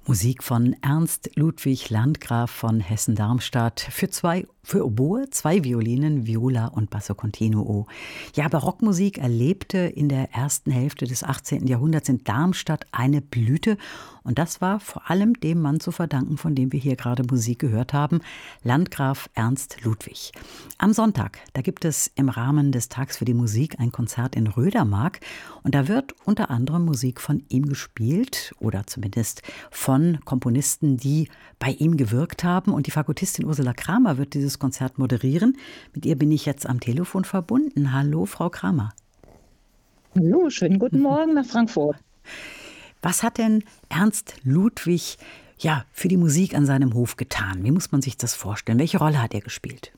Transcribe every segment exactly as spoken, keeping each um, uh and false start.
Musik von Ernst Ludwig Landgraf von Hessen-Darmstadt für zwei für Oboe, zwei Violinen, Viola und Basso Continuo. Ja, Barockmusik erlebte in der ersten Hälfte des achtzehnten Jahrhunderts in Darmstadt eine Blüte. Und das war vor allem dem Mann zu verdanken, von dem wir hier gerade Musik gehört haben, Landgraf Ernst Ludwig. Am Sonntag, da gibt es im Rahmen des Tags für die Musik ein Konzert in Rödermark. Und da wird unter anderem Musik von ihm gespielt oder zumindest von Komponisten, die bei ihm gewirkt haben. Und die Fagottistin Ursula Kramer wird dieses Konzert moderieren. Mit ihr bin ich jetzt am Telefon verbunden. Hallo, Frau Kramer. Hallo, schönen guten Morgen nach Frankfurt. Was hat denn Ernst Ludwig ja, für die Musik an seinem Hof getan? Wie muss man sich das vorstellen? Welche Rolle hat er gespielt?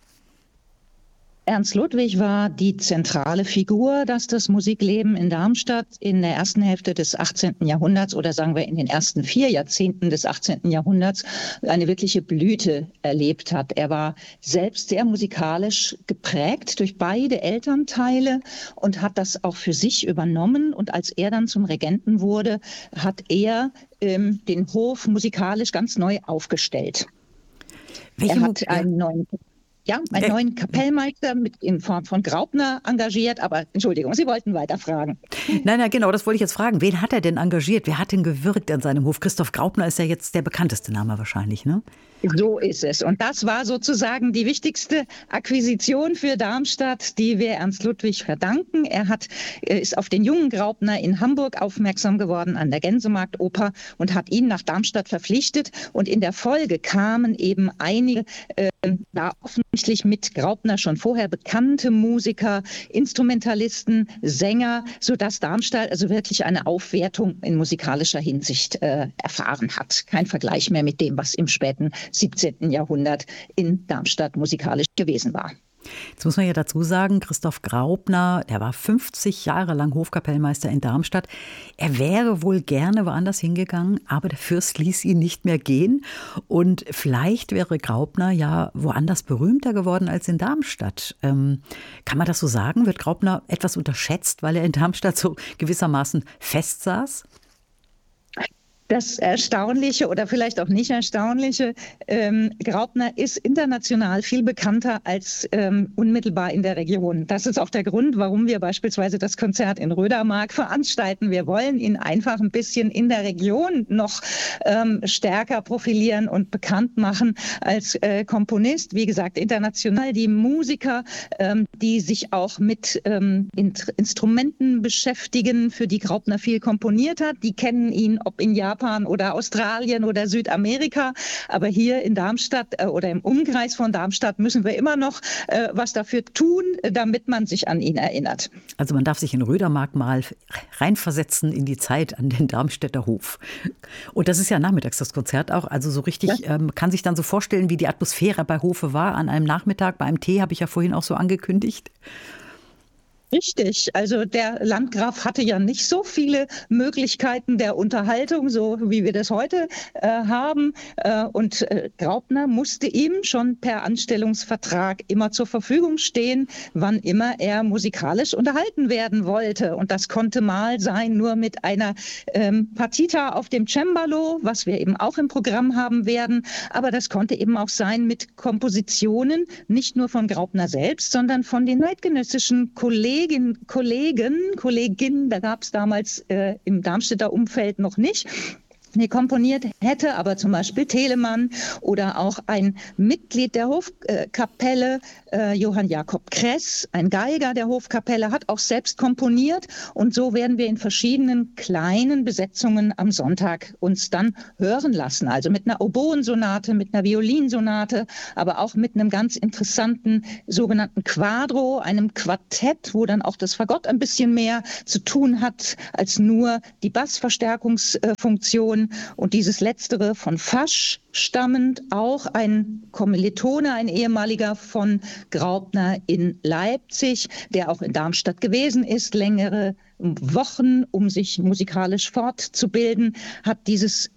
Ernst Ludwig war die zentrale Figur, dass das Musikleben in Darmstadt in der ersten Hälfte des achtzehnten Jahrhunderts oder sagen wir in den ersten vier Jahrzehnten des achtzehnten Jahrhunderts eine wirkliche Blüte erlebt hat. Er war selbst sehr musikalisch geprägt durch beide Elternteile und hat das auch für sich übernommen. Und als er dann zum Regenten wurde, hat er ähm, den Hof musikalisch ganz neu aufgestellt. Welche er hat einen neuen Ja, einen neuen Kapellmeister mit in Form von Graupner engagiert. Aber Entschuldigung, Sie wollten weiter fragen. Nein, nein, genau, das wollte ich jetzt fragen. Wen hat er denn engagiert? Wer hat denn gewirkt an seinem Hof? Christoph Graupner ist ja jetzt der bekannteste Name wahrscheinlich, ne? So ist es. Und das war sozusagen die wichtigste Akquisition für Darmstadt, die wir Ernst Ludwig verdanken. Er hat, ist auf den jungen Graupner in Hamburg aufmerksam geworden an der Gänsemarktoper und hat ihn nach Darmstadt verpflichtet. Und in der Folge kamen eben einige, äh, da offensichtlich mit Graupner schon vorher bekannte Musiker, Instrumentalisten, Sänger, sodass Darmstadt also wirklich eine Aufwertung in musikalischer Hinsicht äh, erfahren hat. Kein Vergleich mehr mit dem, was im späten siebzehnten Jahrhundert in Darmstadt musikalisch gewesen war. Jetzt muss man ja dazu sagen, Christoph Graupner, der war fünfzig Jahre lang Hofkapellmeister in Darmstadt. Er wäre wohl gerne woanders hingegangen, aber der Fürst ließ ihn nicht mehr gehen. Und vielleicht wäre Graupner ja woanders berühmter geworden als in Darmstadt. Ähm, kann man das so sagen? Wird Graupner etwas unterschätzt, weil er in Darmstadt so gewissermaßen festsaß? Das Erstaunliche oder vielleicht auch nicht Erstaunliche, ähm, Graupner ist international viel bekannter als ähm, unmittelbar in der Region. Das ist auch der Grund, warum wir beispielsweise das Konzert in Rödermark veranstalten. Wir wollen ihn einfach ein bisschen in der Region noch ähm, stärker profilieren und bekannt machen als äh, Komponist. Wie gesagt, international die Musiker, ähm, die sich auch mit ähm, Instrumenten beschäftigen, für die Graupner viel komponiert hat. Die kennen ihn, ob in Japan oder Australien oder Südamerika. Aber hier in Darmstadt äh, oder im Umkreis von Darmstadt müssen wir immer noch äh, was dafür tun, damit man sich an ihn erinnert. Also man darf sich in Rödermark mal reinversetzen in die Zeit an den Darmstädter Hof. Und das ist ja nachmittags das Konzert auch. Also so richtig, ja. ähm, kann sich dann so vorstellen, wie die Atmosphäre bei Hofe war an einem Nachmittag. Bei einem Tee habe ich ja vorhin auch so angekündigt. Richtig, also der Landgraf hatte ja nicht so viele Möglichkeiten der Unterhaltung, so wie wir das heute äh, haben. Äh, und äh, Graupner musste ihm schon per Anstellungsvertrag immer zur Verfügung stehen, wann immer er musikalisch unterhalten werden wollte. Und das konnte mal sein nur mit einer ähm, Partita auf dem Cembalo, was wir eben auch im Programm haben werden. Aber das konnte eben auch sein mit Kompositionen, nicht nur von Graupner selbst, sondern von den zeitgenössischen Kollegen, Kollegen, Kolleginnen, da gab es damals äh, im Darmstädter Umfeld noch nicht, die komponiert hätte, aber zum Beispiel Telemann oder auch ein Mitglied der Hofkapelle, äh, Johann Jakob Kress, ein Geiger der Hofkapelle, hat auch selbst komponiert. Und so werden wir in verschiedenen kleinen Besetzungen am Sonntag uns dann hören lassen. Also mit einer Oboensonate, mit einer Violinsonate, aber auch mit einem ganz interessanten sogenannten Quadro, einem Quartett, wo dann auch das Fagott ein bisschen mehr zu tun hat als nur die Bassverstärkungsfunktion. Und dieses Letztere von Fasch stammend, auch ein Kommilitone, ein ehemaliger von Graupner in Leipzig, der auch in Darmstadt gewesen ist, längere Wochen, um sich musikalisch fortzubilden, hat dieses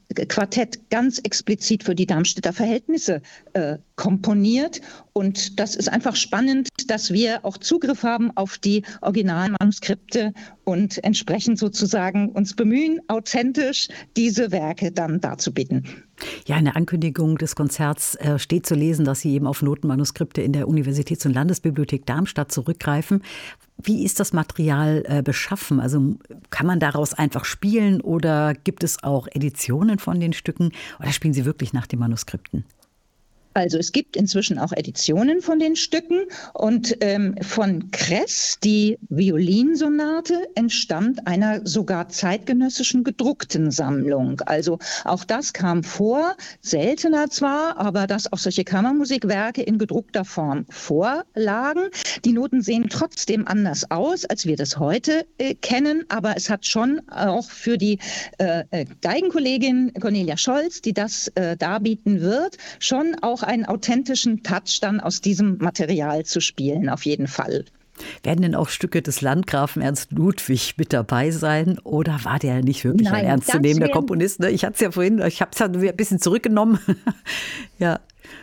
Quartett ganz explizit für die Darmstädter Verhältnisse äh, komponiert. Und das ist einfach spannend, dass wir auch Zugriff haben auf die Originalmanuskripte und entsprechend sozusagen uns bemühen, authentisch diese Werke dann darzubieten. Ja, in der Ankündigung des Konzerts äh, steht zu lesen, dass Sie eben auf Notenmanuskripte in der Universitäts- und Landesbibliothek Darmstadt zurückgreifen. Wie ist das Material äh, beschaffen? Also kann man daraus einfach spielen oder gibt es auch Editionen von den Stücken oder spielen Sie wirklich nach den Manuskripten? Also es gibt inzwischen auch Editionen von den Stücken und ähm, von Kress, die Violinsonate, entstammt einer sogar zeitgenössischen gedruckten Sammlung. Also auch das kam vor, seltener zwar, aber dass auch solche Kammermusikwerke in gedruckter Form vorlagen. Die Noten sehen trotzdem anders aus, als wir das heute äh, kennen, aber es hat schon auch für die äh, Geigenkollegin Cornelia Scholz, die das äh, darbieten wird, schon auch einen authentischen Touch dann aus diesem Material zu spielen, auf jeden Fall. Werden denn auch Stücke des Landgrafen Ernst Ludwig mit dabei sein oder war der nicht wirklich Nein, ein ernstzunehmender Komponist? Ne? Ich hatte es ja vorhin, ich habe es ja ein bisschen zurückgenommen. Ja.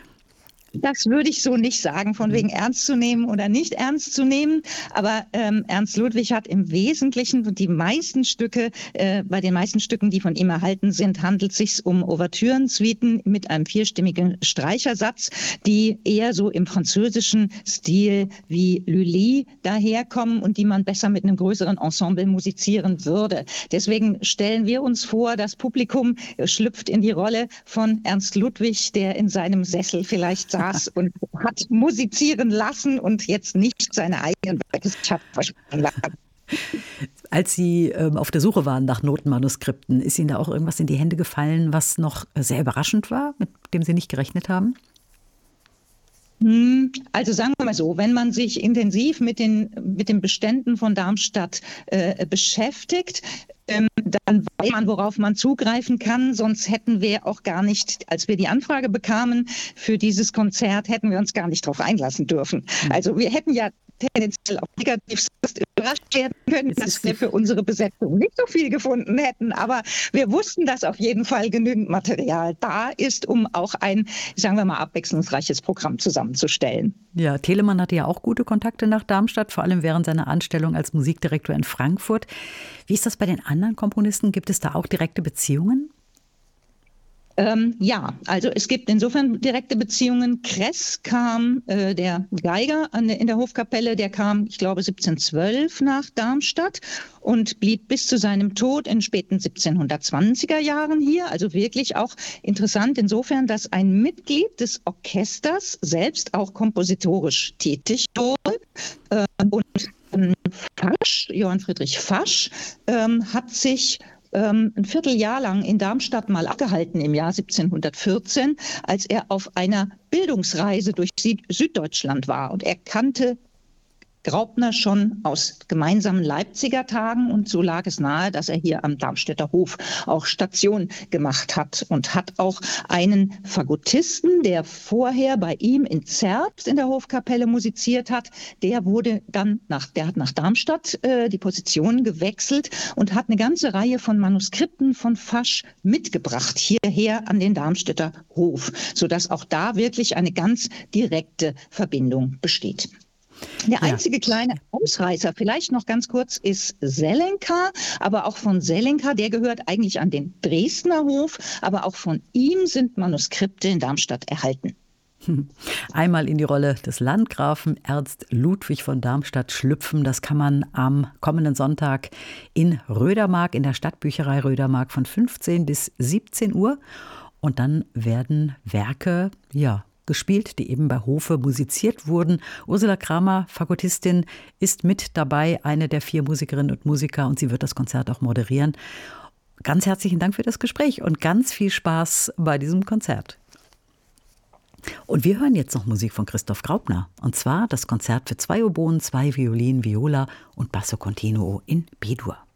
Das würde ich so nicht sagen, von wegen ernst zu nehmen oder nicht ernst zu nehmen. Aber ähm, Ernst Ludwig hat im Wesentlichen die meisten Stücke, äh, bei den meisten Stücken, die von ihm erhalten sind, handelt es sich um Ouvertüren-Suiten mit einem vierstimmigen Streichersatz, die eher so im französischen Stil wie Lully daherkommen und die man besser mit einem größeren Ensemble musizieren würde. Deswegen stellen wir uns vor, das Publikum schlüpft in die Rolle von Ernst Ludwig, der in seinem Sessel vielleicht sagt, und hat musizieren lassen und jetzt nicht seine eigenen Werke verschwinden lassen. Als Sie ähm, auf der Suche waren nach Notenmanuskripten, ist Ihnen da auch irgendwas in die Hände gefallen, was noch sehr überraschend war, mit dem Sie nicht gerechnet haben? Also sagen wir mal so, wenn man sich intensiv mit den, mit den Beständen von Darmstadt äh, beschäftigt, ähm, dann weiß man, worauf man zugreifen kann. Sonst hätten wir auch gar nicht, als wir die Anfrage bekamen für dieses Konzert, hätten wir uns gar nicht darauf einlassen dürfen. Also wir hätten ja tendenziell auch negativ überrascht werden können, dass wir für unsere Besetzung nicht so viel gefunden hätten. Aber wir wussten, dass auf jeden Fall genügend Material da ist, um auch ein, sagen wir mal, abwechslungsreiches Programm zusammenzustellen. Ja, Telemann hatte ja auch gute Kontakte nach Darmstadt, vor allem während seiner Anstellung als Musikdirektor in Frankfurt. Wie ist das bei den anderen Komponisten? Gibt es da auch direkte Beziehungen? Ähm, ja, also es gibt insofern direkte Beziehungen. Kress kam, äh, der Geiger an der, in der Hofkapelle, der kam, ich glaube, siebzehnhundertzwölf nach Darmstadt und blieb bis zu seinem Tod in späten siebzehnhundertzwanziger Jahren hier. Also wirklich auch interessant insofern, dass ein Mitglied des Orchesters selbst auch kompositorisch tätig wurde. Äh, und ähm, Fasch, Johann Friedrich Fasch, ähm, hat sich ein Vierteljahr lang in Darmstadt mal abgehalten im Jahr siebzehnhundertvierzehn, als er auf einer Bildungsreise durch Süddeutschland war. Und er kannte Graupner schon aus gemeinsamen Leipziger Tagen und so lag es nahe, dass er hier am Darmstädter Hof auch Station gemacht hat und hat auch einen Fagottisten, der vorher bei ihm in Zerbst in der Hofkapelle musiziert hat, der wurde dann nach, der hat nach Darmstadt äh, die Position gewechselt und hat eine ganze Reihe von Manuskripten von Fasch mitgebracht hierher an den Darmstädter Hof, sodass auch da wirklich eine ganz direkte Verbindung besteht. Der einzige ja. kleine Ausreißer, vielleicht noch ganz kurz, ist Selenka, aber auch von Selenka, der gehört eigentlich an den Dresdner Hof, aber auch von ihm sind Manuskripte in Darmstadt erhalten. Einmal in die Rolle des Landgrafen Ernst Ludwig von Darmstadt schlüpfen. Das kann man am kommenden Sonntag in Rödermark, in der Stadtbücherei Rödermark von fünfzehn bis siebzehn Uhr. Und dann werden Werke, ja, gespielt, die eben bei Hofe musiziert wurden. Ursula Kramer, Fagottistin, ist mit dabei, eine der vier Musikerinnen und Musiker, und sie wird das Konzert auch moderieren. Ganz herzlichen Dank für das Gespräch und ganz viel Spaß bei diesem Konzert. Und wir hören jetzt noch Musik von Christoph Graupner, und zwar das Konzert für zwei Oboen, zwei Violinen, Viola und Basso Continuo in B-Dur.